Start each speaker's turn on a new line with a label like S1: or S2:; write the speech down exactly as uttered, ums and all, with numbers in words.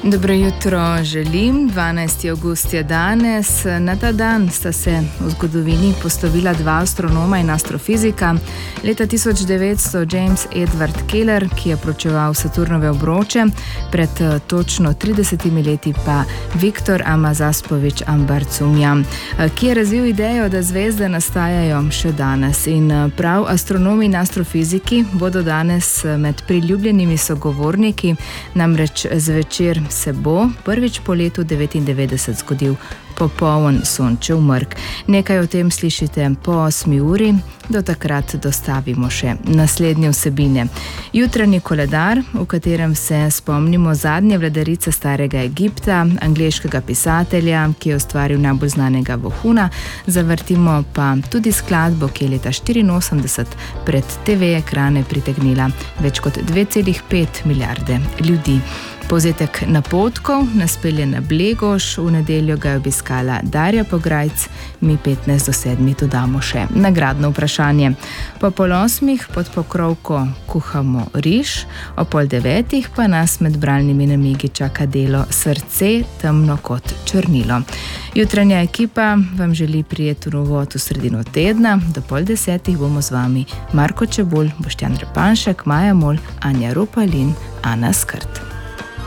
S1: Dobro jutro želim, dvanajsti avgust je danes. Na ta dan sta se v zgodovini poslovila dva astronoma in astrofizika. Leta tisoč devetsto James Edward Keeler, ki je proučeval Saturnove obroče, pred točno tridesetimi leti pa Viktor Amazaspovič Ambarcumja, ki je razvil idejo, da zvezde nastajajo še danes. In prav astronomi in astrofiziki bodo danes med priljubljenimi sogovorniki, namreč zvečer se bo prvič po letu devetindevetdeset zgodil popoln sončev mrk. Nekaj o tem slišite po osmi uri, do takrat dostavimo še naslednje vsebine. Jutranji koledar, v katerem se spomnimo zadnje vladarice starega Egipta, angleškega pisatelja, ki je ustvaril najbolj znanega vohuna, zavrtimo pa tudi skladbo, ki je leta štiriinosemdeset pred te ve ekrane pritegnila več kot dve celi pet milijarde ljudi. Povzetek napotkov nas pelje na Blegoš, v nedeljo ga je obiskala Darja Pograjc, mi petnajst do sedmih dodamo še nagradno vprašanje. Po pol osmih pod pokrovko kuhamo riž, o pol devetih pa nas med bralnimi namigi čaka delo Srce temno kot črnilo. Jutranja ekipa vam želi prijeten uvod v sredino tedna, do pol desetih bomo z vami Marko Čebulj, Boštjan Repanšek, Maja Mol, Anja Rupel in Ana Skrt.